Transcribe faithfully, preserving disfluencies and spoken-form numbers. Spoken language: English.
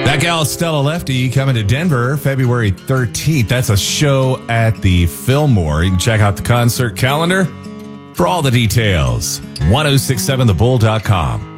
That gal, Stella Lefty, coming to Denver February thirteenth. That's a show at the Fillmore. You can check out the concert calendar for all the details. ten sixty-seven the bull dot com.